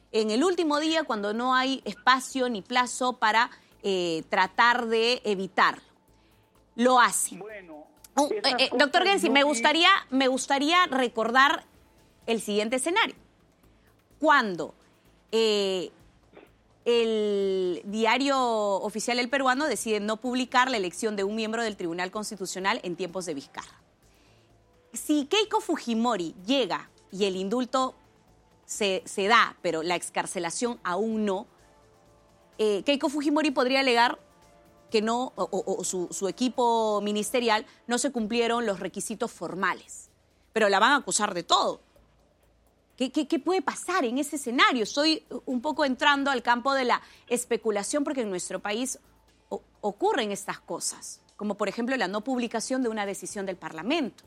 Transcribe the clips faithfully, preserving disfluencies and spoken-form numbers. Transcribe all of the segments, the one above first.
en el último día cuando no hay espacio ni plazo para eh, tratar de evitarlo. Lo hace. Bueno, uh, eh, eh, doctor Gersi, me gustaría, me gustaría recordar el siguiente escenario. Cuando eh, el diario oficial El Peruano decide no publicar la elección de un miembro del Tribunal Constitucional en tiempos de Vizcarra. Si Keiko Fujimori llega y el indulto se, se da, pero la excarcelación aún no, eh, Keiko Fujimori podría alegar que no, o, o, o su, su equipo ministerial no se cumplieron los requisitos formales, pero la van a acusar de todo. ¿Qué, qué, qué puede pasar en ese escenario? Estoy un poco entrando al campo de la especulación porque en nuestro país o, ocurren estas cosas, como por ejemplo la no publicación de una decisión del Parlamento.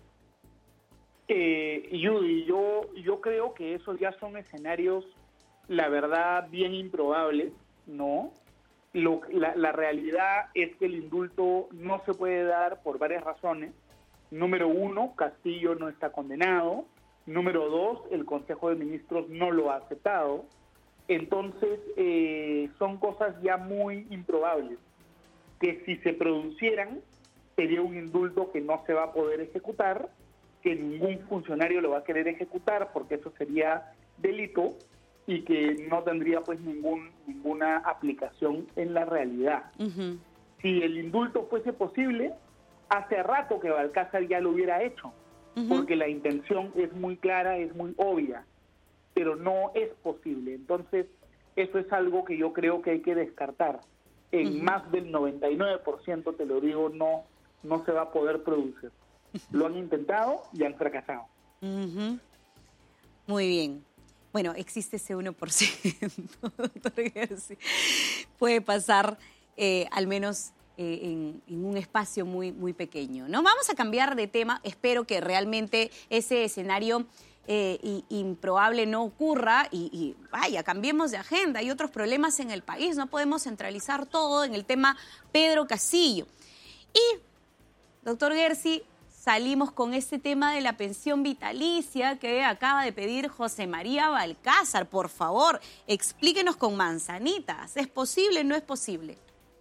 Eh, Judy, yo, yo creo que esos ya son escenarios, la verdad, bien improbables, ¿no? Lo, la, la realidad es que el indulto no se puede dar por varias razones. Número uno, Castillo no está condenado. Número dos, el Consejo de Ministros no lo ha aceptado. Entonces, eh, son cosas ya muy improbables, que si se producieran, sería un indulto que no se va a poder ejecutar, que ningún funcionario lo va a querer ejecutar, porque eso sería delito, y que no tendría pues ningún, ninguna aplicación en la realidad. Uh-huh. Si el indulto fuese posible, hace rato que Balcázar ya lo hubiera hecho, uh-huh. porque la intención es muy clara, es muy obvia, pero no es posible. Entonces, eso es algo que yo creo que hay que descartar. En uh-huh. más del noventa y nueve por ciento, te lo digo, no, no se va a poder producir. Lo han intentado y han fracasado. Uh-huh. Muy bien. Bueno, existe ese uno por ciento, doctor Gersi. Puede pasar eh, al menos eh, en, en un espacio muy, muy pequeño, ¿no? Vamos a cambiar de tema. Espero que realmente ese escenario eh, y, improbable no ocurra y, y vaya, cambiemos de agenda. Hay otros problemas en el país. No podemos centralizar todo en el tema Pedro Castillo. Y, doctor Gersi, salimos con este tema de la pensión vitalicia que acaba de pedir José María Balcázar. Por favor, explíquenos con manzanitas. ¿Es posible o no es posible?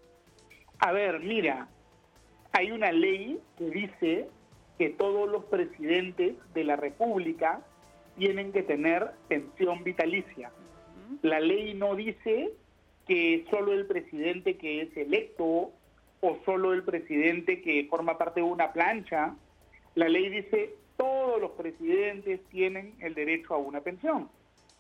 A ver, mira, hay una ley que dice que todos los presidentes de la República tienen que tener pensión vitalicia. Uh-huh. La ley no dice que solo el presidente que es electo o solo el presidente que forma parte de una plancha. La ley dice todos los presidentes tienen el derecho a una pensión.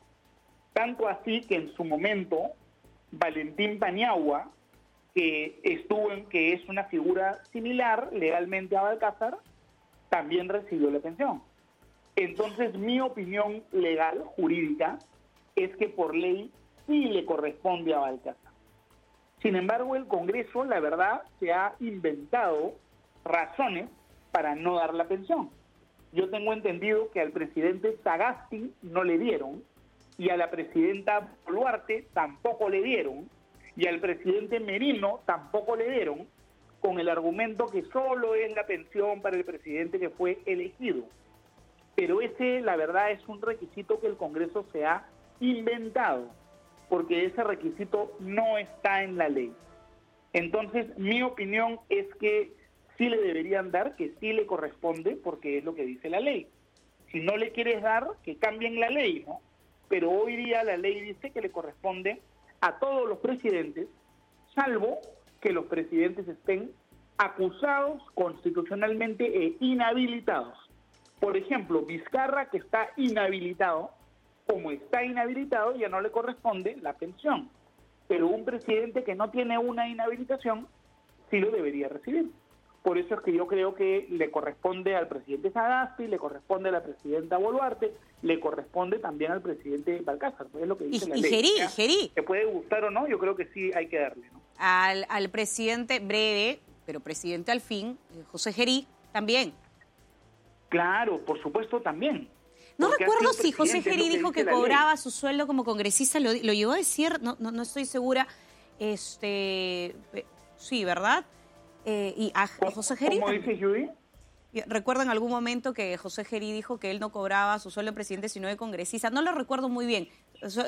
Tanto así que en su momento, Valentín Paniagua, que estuvo en, que es una figura similar legalmente a Balcázar, también recibió la pensión. Entonces, mi opinión legal, jurídica, es que por ley sí le corresponde a Balcázar. Sin embargo, el Congreso, la verdad, se ha inventado razones para no dar la pensión. Yo tengo entendido que al presidente Sagasti no le dieron, y a la presidenta Boluarte tampoco le dieron, y al presidente Merino tampoco le dieron, con el argumento que solo es la pensión para el presidente que fue elegido. Pero ese, la verdad, es un requisito que el Congreso se ha inventado, porque ese requisito no está en la ley. Entonces, mi opinión es que sí le deberían dar, que sí le corresponde, porque es lo que dice la ley. Si no le quieres dar, que cambien la ley, ¿no? Pero hoy día la ley dice que le corresponde a todos los presidentes, salvo que los presidentes estén acusados constitucionalmente e inhabilitados. Por ejemplo, Vizcarra, que está inhabilitado, como está inhabilitado, ya no le corresponde la pensión. Pero un presidente que no tiene una inhabilitación, sí lo debería recibir. Por eso es que yo creo que le corresponde al presidente Sagasti, le corresponde a la presidenta Boluarte, le corresponde también al presidente Balcázar. Es lo que dice y, la y ley. Gerí, Gerí. ¿Te puede gustar o no? Yo creo que sí hay que darle, ¿no? Al, al presidente, breve, pero presidente al fin, José Gerí, también. Claro, por supuesto, también. No recuerdo si José Gerí dijo que, que cobraba su sueldo como congresista, lo, lo llegó a decir, no, no, no estoy segura. Este, sí, ¿verdad? Eh, y a José Gerí. ¿Cómo dice Judy? Recuerdo en algún momento que José Gerí dijo que él no cobraba su sueldo de presidente, sino de congresista. No lo recuerdo muy bien.